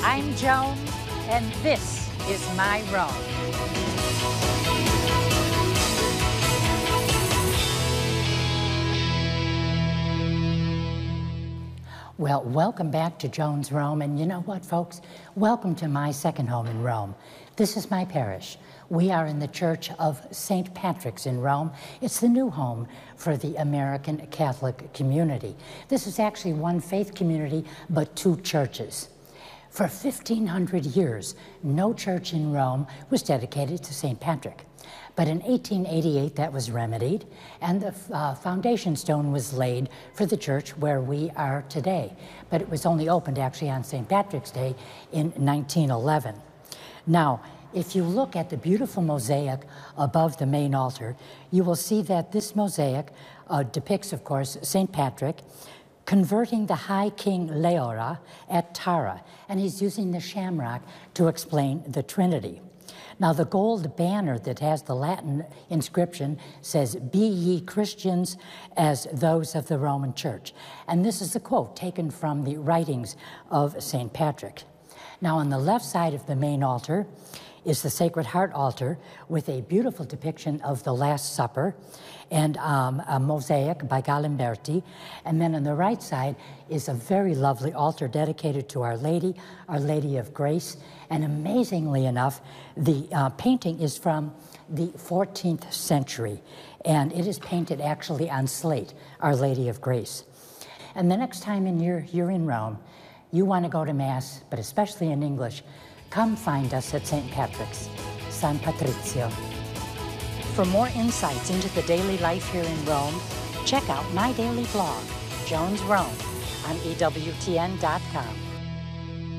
I'm Joan, and this is my Rome. Well, welcome back to Joan's Rome, and you know what, folks? Welcome to my second home in Rome. This is my parish. We are in the Church of St. Patrick's in Rome. It's the new home for the American Catholic community. This is actually one faith community, but two churches. For 1,500 years, no church in Rome was dedicated to St. Patrick. But in 1888, that was remedied, and the foundation stone was laid for the church where we are today. But it was only opened actually on St. Patrick's Day in 1911. Now, if you look at the beautiful mosaic above the main altar, you will see that this mosaic depicts, of course, St. Patrick converting the High King Leora at Tara, and he's using the shamrock to explain the Trinity. Now, the gold banner that has the Latin inscription says, "Be ye Christians as those of the Roman Church." And this is a quote taken from the writings of St. Patrick. Now, on the left side of the main altar is the Sacred Heart altar with a beautiful depiction of the Last Supper and a mosaic by Galimberti. And then on the right side is a very lovely altar dedicated to Our Lady of Grace. And amazingly enough, the painting is from the 14th century, and it is painted actually on slate, Our Lady of Grace. And the next time you're in Rome, you want to go to Mass, but especially in English, come find us at St. Patrick's, San Patrizio. For more insights into the daily life here in Rome, check out my daily blog, Joan's Rome, on EWTN.com.